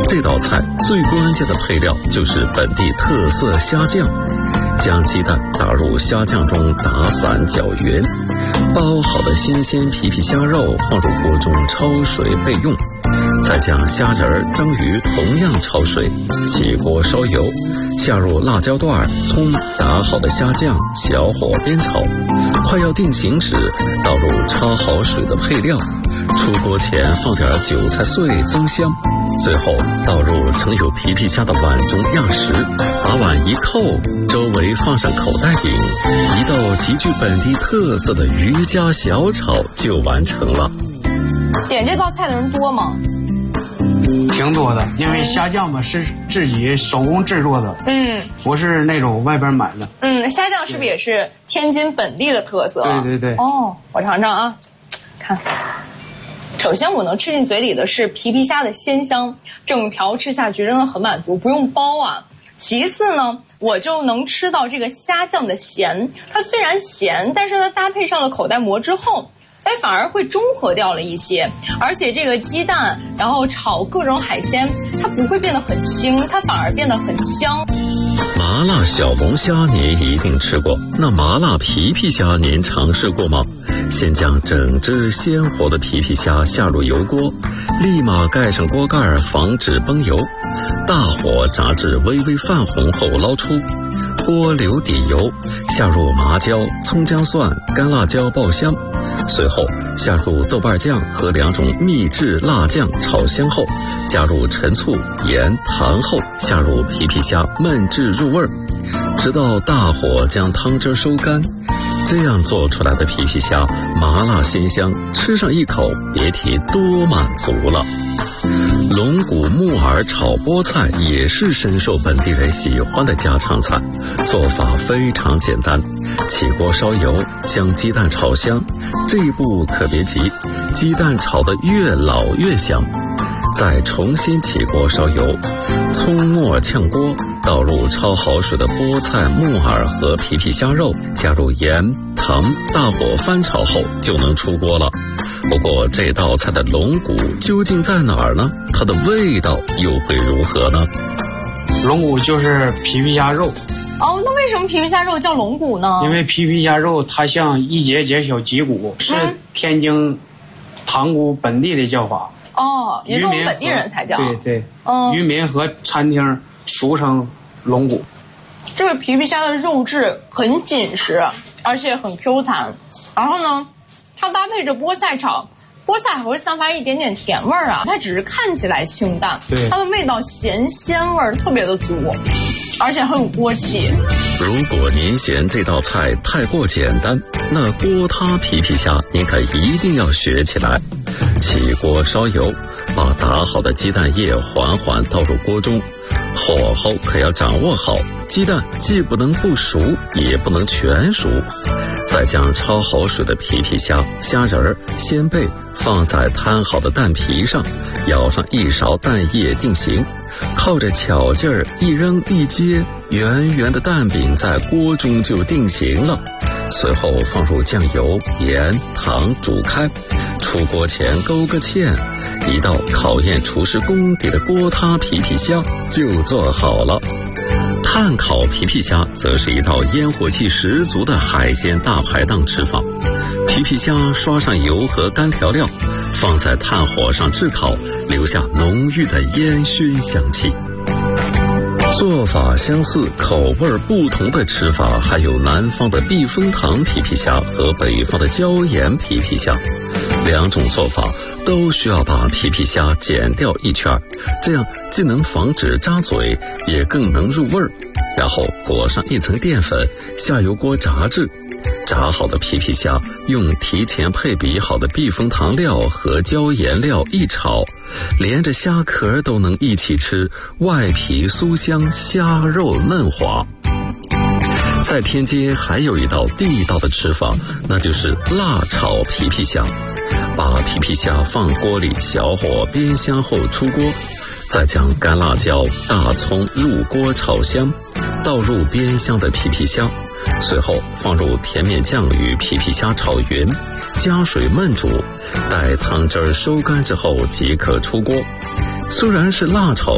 这道菜最关键的配料就是本地特色虾酱。将鸡蛋打入虾酱中打散搅匀，包好的新鲜皮皮虾肉放入锅中焯水备用。再将虾仁、章鱼同样焯水，起锅烧油，下入辣椒段、葱，打好的虾酱，小火煸炒。快要定型时，倒入焯好水的配料，出锅前放点韭菜碎增香。最后倒入盛有皮皮虾的碗中压实，把碗一扣，周围放上口袋饼，一道极具本地特色的渔家小炒就完成了。 点这道菜的人多吗？ 挺多的，因为虾酱嘛是自己手工制作的，不是那种外边买的。 虾酱是不是也是天津本地的特色？ 对对对。 哦，我尝尝啊，看。首先我能吃进嘴里的是皮皮虾的鲜香，整条吃下去真的很满足，不用包啊。其次呢，我就能吃到这个虾酱的咸，它虽然咸，但是它搭配上了口袋馍之后，反而会中和掉了一些。而且这个鸡蛋，然后炒各种海鲜，它不会变得很腥，它反而变得很香。 麻辣小龙虾您一定吃过，那麻辣皮皮虾您尝试过吗？先将整只鲜活的皮皮虾下入油锅，立马盖上锅盖，防止崩油。大火炸至微微泛红后捞出，锅留底油，下入麻椒、葱姜蒜、干辣椒爆香。随后下入豆瓣酱和2种秘制辣酱炒香后，加入陈醋、盐、糖后，下入皮皮虾焖至入味，直到大火将汤汁收干。这样做出来的皮皮虾麻辣鲜香，吃上一口别提多满足了。龙骨木耳炒菠菜也是深受本地人喜欢的家常菜，做法非常简单。起锅烧油，将鸡蛋炒香，这一步可别急，鸡蛋炒得越老越香。再重新起锅烧油，葱末炝锅，倒入焯好水的菠菜、木耳和皮皮虾肉，加入盐、糖，大火翻炒后就能出锅了。不过这道菜的龙骨究竟在哪儿呢？它的味道又会如何呢？ 龙骨就是皮皮虾肉。 哦，那为什么皮皮虾肉叫龙骨呢？ 因为皮皮虾肉它像一节节小脊骨，是天津塘沽本地的叫法。 哦，也是我们本地人才叫。 对对，渔民和餐厅俗称龙骨。 这个皮皮虾的肉质很紧实，而且很 Q 弹。然后呢，它搭配着菠菜炒，菠菜还会散发一点点甜味啊。它只是看起来清淡，它的味道咸鲜味特别的足，而且很有锅气。 如果您嫌这道菜太过简单，那锅塌皮皮虾您可一定要学起来。起锅烧油，把打好的鸡蛋液缓缓倒入锅中，火候可要掌握好，鸡蛋既不能不熟，也不能全熟。再将焯好水的皮皮虾、虾仁、鲜贝放在摊好的蛋皮上，舀上一勺蛋液定型，靠着巧劲儿一扔一接，圆圆的蛋饼在锅中就定型了。随后放入酱油、盐、糖煮开，出锅前勾个芡，一道考验厨师功底的锅塌皮皮虾就做好了。炭烤皮皮虾则是一道烟火气十足的海鲜大排档吃法。皮皮虾刷上油和干调料，放在炭火上炙烤，留下浓郁的烟熏香气。做法相似，口味不同的吃法还有南方的避风塘皮皮虾和北方的椒盐皮皮虾。2种做法都需要把皮皮虾剪掉一圈，这样既能防止扎嘴，也更能入味儿。然后裹上一层淀粉，下油锅炸制。炸好的皮皮虾用提前配比好的避风塘料和椒盐料一炒，连着虾壳都能一起吃，外皮酥香，虾肉嫩滑。在天津还有一道地道的吃法，那就是辣炒皮皮虾。把皮皮虾放锅里，小火煸香后出锅，再将干辣椒、大葱入锅炒香，倒入煸香的皮皮虾，随后放入甜面酱与皮皮虾炒匀，加水焖煮，待汤汁收干之后即可出锅。虽然是辣炒